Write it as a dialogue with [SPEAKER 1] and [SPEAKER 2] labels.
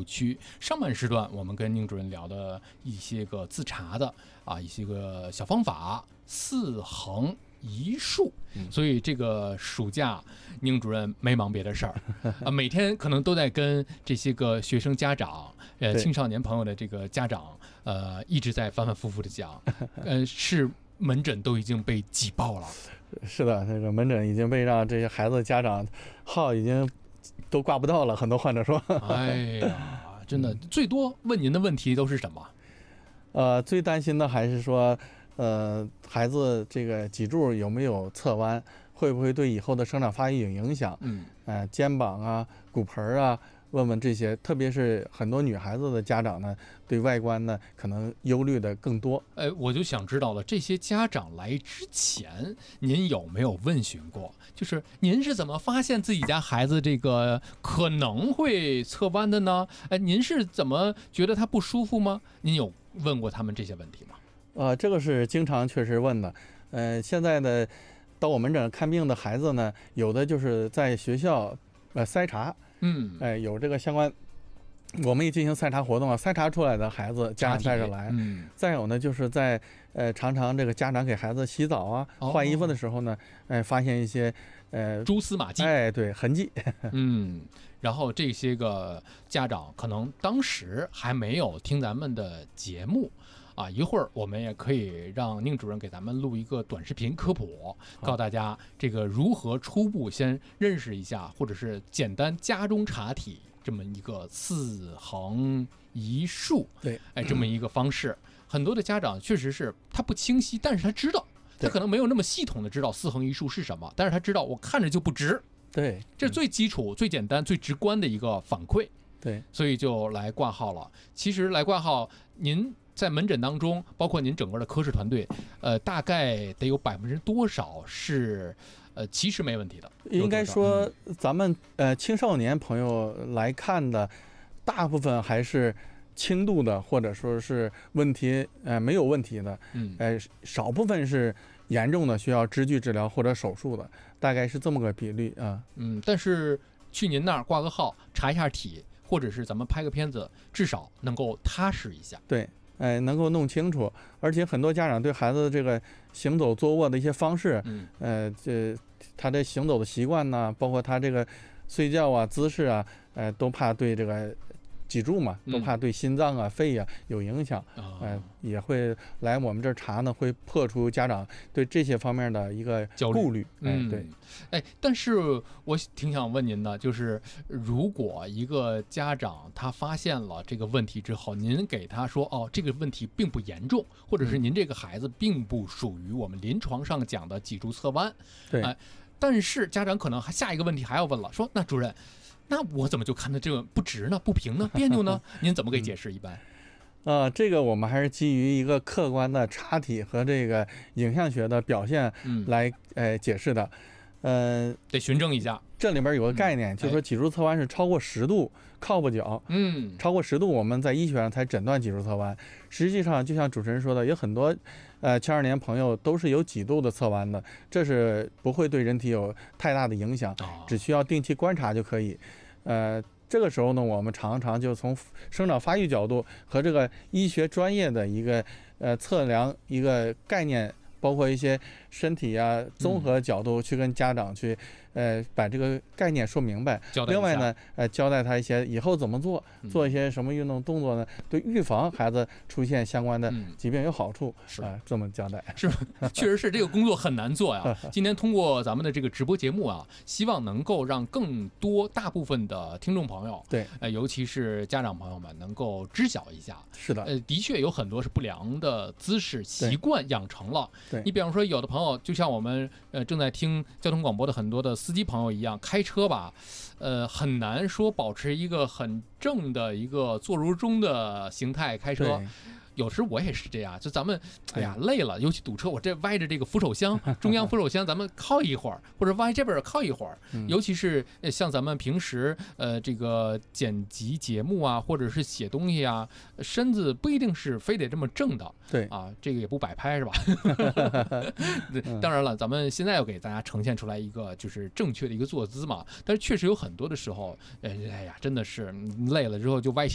[SPEAKER 1] 区。上半时段我们跟宁主任聊的一些个自查的一些个小方法，4横1竖，所以这个暑假宁主任没忙别的事儿每天可能都在跟这些个学生家长青少年朋友的这个家长一直在反反复复的讲是门诊都已经被挤爆了。
[SPEAKER 2] 是的，这个门诊已经被让这些孩子家长号已经都挂不到了，很多患者说
[SPEAKER 1] 哎呀，真的最多问您的问题都是什么？
[SPEAKER 2] 最担心的还是说孩子这个脊柱有没有侧弯，会不会对以后的生长发育有影响？肩膀啊、骨盆啊，问问这些，特别是很多女孩子的家长呢，对外观呢可能忧虑的更多。
[SPEAKER 1] 我就想知道了，这些家长来之前，您有没有问询过？就是您是怎么发现自己家孩子这个可能会侧弯的呢？您是怎么觉得他不舒服吗？您有问过他们这些问题吗？
[SPEAKER 2] 这个是经常确实问的。现在的到我门诊看病的孩子呢，有的就是在学校筛查，有这个相关，我们也进行筛查活动筛查出来的孩子家长带着来。再有呢，就是在常常这个家长给孩子洗澡换衣服的时候呢，发现一些
[SPEAKER 1] 蛛丝马迹，
[SPEAKER 2] 对，痕迹。
[SPEAKER 1] 然后这些个家长可能当时还没有听咱们的节目一会儿我们也可以让宁主任给咱们录一个短视频科普，告诉大家这个如何初步先认识一下，或者是简单家中查体这么一个4横1竖，
[SPEAKER 2] 对，
[SPEAKER 1] 这么一个方式。很多的家长确实是他不清晰，但是他知道，他可能没有那么系统的知道4横1竖是什么，但是他知道我看着就不直。
[SPEAKER 2] 对，
[SPEAKER 1] 这是最基础、最简单、最直观的一个反馈。
[SPEAKER 2] 对，
[SPEAKER 1] 所以就来挂号了。其实来挂号，您在门诊当中，包括您整个的科室团队，大概得有多少是其实没问题的？
[SPEAKER 2] 应该说，咱们青少年朋友来看的，大部分还是轻度的，或者说是问题没有问题的，少部分是严重的，需要支具治疗或者手术的，大概是这么个比例啊。
[SPEAKER 1] 但是去您那儿挂个号，查一下体，或者是咱们拍个片子，至少能够踏实一下。
[SPEAKER 2] 对，能够弄清楚。而且很多家长对孩子这个行走坐卧的一些方式，他的行走的习惯呢，包括他这个睡觉姿势都怕对这个脊柱嘛，都怕对心脏肺有影响，也会来我们这儿查呢，会破除家长对这些方面的一个顾虑。对。
[SPEAKER 1] 但是我挺想问您的，就是如果一个家长他发现了这个问题之后，您给他说这个问题并不严重，或者是您这个孩子并不属于我们临床上讲的脊柱侧弯，
[SPEAKER 2] 对，
[SPEAKER 1] 但是家长可能下一个问题还要问了，说那主任，那我怎么就看他这个不直呢、不平呢、别扭呢？您怎么给解释？一般
[SPEAKER 2] 这个我们还是基于一个客观的查体和这个影像学的表现来解释的。
[SPEAKER 1] 得循证一下。
[SPEAKER 2] 这里边有个概念，就是说脊柱侧弯是超过10度靠不脚，超过10度我们在医学上才诊断脊柱侧弯。实际上就像主持人说的，有很多青少年朋友都是有几度的侧弯的，这是不会对人体有太大的影响，只需要定期观察就可以。这个时候呢，我们常常就从生长发育角度和这个医学专业的一个测量一个概念，包括一些身体综合角度去跟家长去把这个概念说明白。另外呢交代他一些以后怎么做一些什么运动动作呢，对预防孩子出现相关的疾病有好处，这么交代。
[SPEAKER 1] 是，确实是这个工作很难做呀。今天通过咱们的这个直播节目希望能够让更多大部分的听众朋友，
[SPEAKER 2] 对，
[SPEAKER 1] 尤其是家长朋友们能够知晓一下。
[SPEAKER 2] 是的，
[SPEAKER 1] 的确有很多是不良的姿势习惯养成了。
[SPEAKER 2] 对，
[SPEAKER 1] 你比方说有的朋友就像我们正在听交通广播的很多的司机朋友一样，开车吧很难说保持一个很正的一个坐如钟的形态开车。有时我也是这样，就咱们累了，尤其堵车，我这歪着这个扶手箱，中央扶手箱咱们靠一会儿，或者歪这边靠一会儿。尤其是像咱们平时这个剪辑节目或者是写东西身子不一定是非得这么正的。
[SPEAKER 2] 对
[SPEAKER 1] 这个也不摆拍是吧？当然了，咱们现在要给大家呈现出来一个就是正确的一个坐姿嘛。但是确实有很多的时候，真的是累了之后就歪斜。